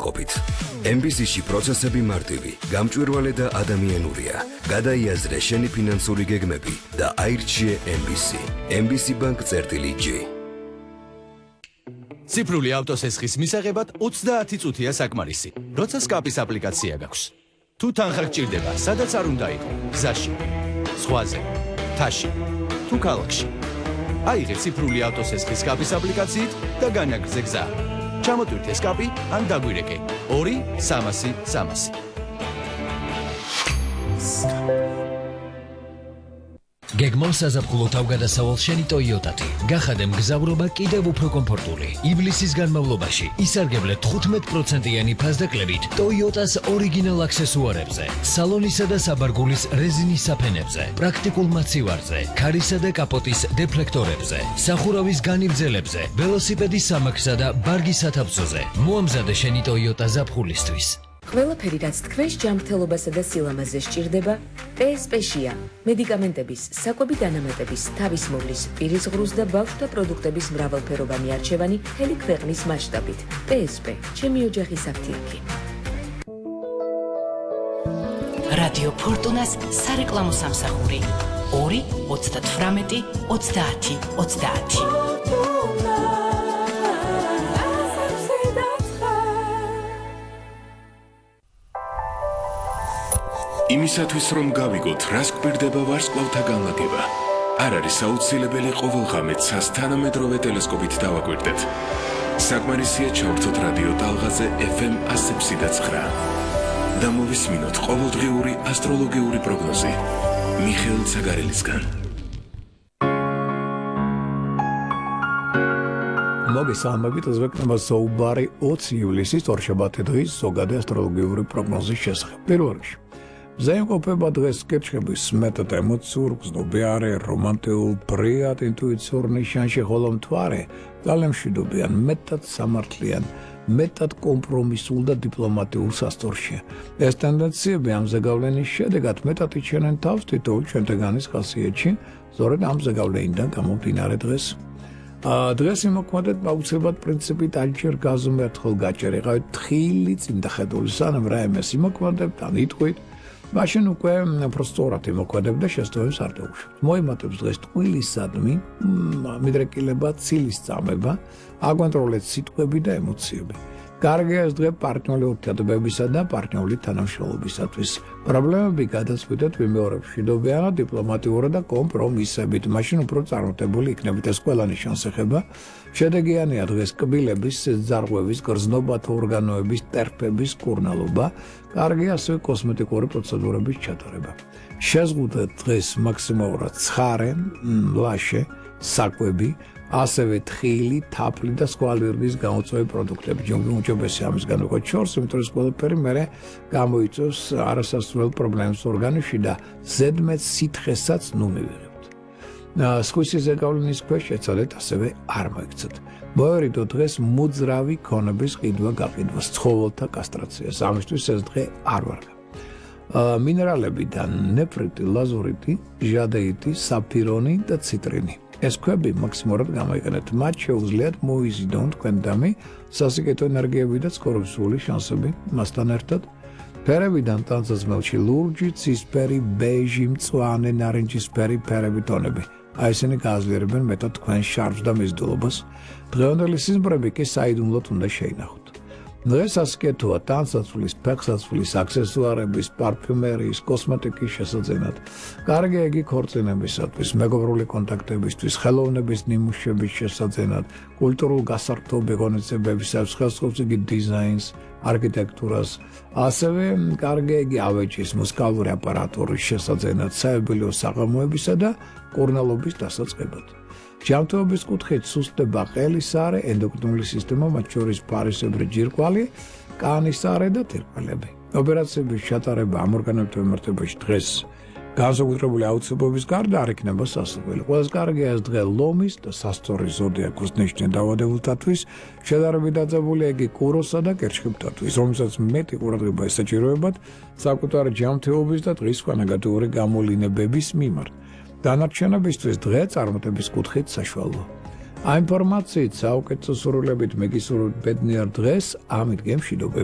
უზრუნველყოფით. MBC-ში პროცესები მარტივი, გამჭვირვალე და ადამიანურია. გადაიაზრე შენი ფინანსური გეგმები და აირჩიე MBC. MBC Bank-G. ციფრული ავტოსესხის მისაღებად 30 წუთია საკმარისი. როცა სკაპის აპლიკაცია გაქვს. თუ თანხა გჭირდება, სადაც არ უნდა იყო, გზაში, ზღვაზე, მთაში, თუ ქალაქში. აიღე ციფრული ავტოსესხის სკაპის აპლიკაციით და განაგრძე გზა. ჩამოტვირთე სკაპი ან დაგვირეკე 2-300-300. გეგმავ საზაფხულო თავგადასავალ შენი ტოიოტათი. გახადე მგზავრობა კიდევ უფრო კომფორტული. ივლისის განმავლობაში ისარგებლე 15%-იანი ფასდაკლებით ტოიოტას ორიგინალ აქსესუარებზე, სალონისა და საბარგულის რეზინის საფენებზე, პრაქტიკულ მაცივარზე, ქარისა და კაპოტის დეფლექტორებზე, სახურავის განივძელებზე, ველოსიპედის სამაგსა და ბარგის სათავსოზე. მოამზადე შენი ტოიოტა ზაფხულისთვის. ყველაფერი, რაც თქვენს ჯანმრთელობასა და სილამაზე სჭირდება, PSP-შია. მედიკამენტების, საკვები დანამატების, თავის მოვლის, პირის ღრუს და ბავშვთა პროდუქტების მრავალფეროვანი არჩევანი მთელი ქვეყნის მასშტაბით. PSP, ჩემი ოჯახის აფთიაქი. რადიო ფორტუნას სარეკლამო სამსახური 2-38-30-30. იმისათვის რომ გავიგოთ, რას გვერდება ვარსკვლავთა განლაგება, არ არის აუცილებელი ყოველღამე ცას თანამედროვე ტელესკოპით დავაკვირდეთ. საკმარისია ჩავრთოთ რადიო ტალღაზე FM 100.9 და მოვისმინოთ ყოველდღიური ასტროლოგიური პროგნოზი მიხეილ ცაგარელისგან. მოგესალმებით, ზოგადად საუბარი 20 ივლისის ორშაბათი დღის ზოგადი ასტროლოგიური პროგნოზის შესახებ. პირველ რიგში ზემყოფება დღეს კითხების მეტად ემოციურ, გზნობიარე, რომანტიულ, ბრიად, ინტუიციურ ნიშანში, ხოლო მთვარე ძალიან მშვიდობიან, მეტად სამართლიან, მეტად კომპრომისულ და დიპლომატიურ სასწორშია. ეს ტენდენციები ამ ზეგავლენის შედეგად მეტად იჩენენ თავს თითოეულ შემდეგანის ხასიათში, სწორედ ამ ზეგავლენიდან გამომდინარე დღეს. დღეს იმოქმედეთ აუცილებლად პრინციპით აჯერ გაზომერთხელ გაჭერიყავით თხილი წინ დახედული სანამ რაიმეს იმოქმედებთ ან იტყვით მაშინ უკვე პროსტორად იმოქმედებ და შესტოვებს არ დაუშვებთ. მოიმატებს დღეს ტყუილისადმი, მიდრეკილება, ცილის წამება, აგონტროლეთ სიტყვები და ემოციები. კარგია ეს დღე პარტნიორი ურთიერთობებისა და პარტნიორული თანამშრომლობისათვის. პრობლემები გადაწყვეტეთ ვიმეორებ მშვიდობიანად, დიპლომატიურად და კომპრომისებით. მაშინ უფრო წარმატებული იქნებით. ეს ყველანი შანს-ეხება. შედეგიანია დღეს კბილების, ძარღვების, გრძნობათა ორგანოების, ტერფების კურნალობა. კარგია ასევე კოსმეტიკური პროცედურების ჩატარება. შეზღუდეთ დღეს მაქსიმალურად ცხარე, მლაშე, საკვები, ასევე თხილი, თაფლი და სხვა ალერგიის გამოწვევი პროდუქტები. ჯობია ამისგან უკვე ჩორს, იმიტომ რომ ყველაფერი მერე გამოიწვევს არასასურველ პრობლემებს ორგანიზმში და ზედმეტ სითხესაც მივიღებთ. სხვისი ზეგავლენის ქვეშ ეცადეთ ასევე არ მოიქცეთ. მოერიდოთ დღეს მოძრავი ქონების ყიდვა გაყიდვას, ცხოველთა კასტრაციას. ამისთვის ეს დღე არ ვარგა. მინერალებიდან ნეფრიტი, ლაზურიტი, ჟადეიტი, საფირონი და ციტრინი. ეს ქვები მაქსიმალურად გამოიყენეთ. მათ შეუძლიათ მოიზიდონ თქვენდამი სასიკეთო ენერგიები და ცხოვრებისული შანსები. მასთან ერთად ფერებიდან ტანსაცმელში ლურჯი, ცისფერი, ბეჟი, მწვანე, ნარინჯისფერი ფერები ტონები. აი ესენი გააძლიერებენ მეტად თქვენ შარფს და მიზიდულობას. დღევანდელი სიზმრები კი საიდუმლოდ უნდა შეინახოთ. დღეს ასკეთოა ტანსაცმლის, ფეხსაცმლის, აქსესუარების, პარფიუმერიის, კოსმეტიკის შესაძენად. კარგია იგი ქორწინებისათვის, მეგობრული კონტაქტებისთვის, ხელოვნების ნიმუშების შესაძენად, კულტურულ გასართობ ღონისძიებებისათვის, ხელსაწყოც იგი დიზაინს, არქიტექტურას. ასევე კარგია იგი ავეჯის, მუსიკალური აპარატურის შესაძენად, საიუბილეო საღამოებისა და კურნალობის დასაწყებად. ჯანმრთელობის კუთხით სუსტდება ყელისარე, ენდოკრინული სისტემა, მათ შორის ფარისებრი ჯირკვალი, კანისარე და თირკმელები. ოპერაციების ჩატარება ამ ორგანოებთან მიმართებაში დღეს განსაკუთრებული აუცილებლობის გარდა არ იქნება სასურველი. ყველაზე კარგია ეს დღე ლომის და სასწორი ზოდიაქოს ნიშნე დაავადებულთათვის, შედარებით დაძაბულია იგი კუროსა და კერჩხიბთათვის, რომელსაც მეტი ყურადღება ესაჭიროებათ საკუთარი ჯანმრთელობის და დღის სხვა ნეგატიური გამოვლინებების მიმართ. დანარჩენებისთვის დღე წარმატების კუთხით საშუალოა. Am informații sau că ți-o surulebit, megi surul bednier dres, amit gem și dobe